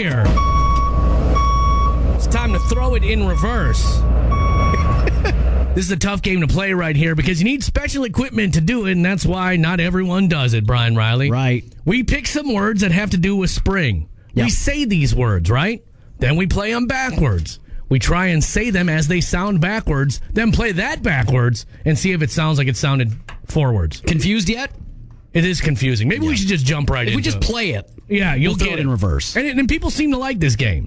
here. It's time to throw it in reverse. This is a tough game to play right here because you need special equipment to do it, and that's why not everyone does it, Brian Riley. Right. We pick some words that have to do with spring. Yep. We say these words, right? Then we play them backwards. We try and say them as they sound backwards, then play that backwards and see if it sounds like it sounded forwards. Confused yet? It is confusing. Maybe we should just jump right in. If we just play it, yeah, you'll we'll throw get it in reverse. And people seem to like this game.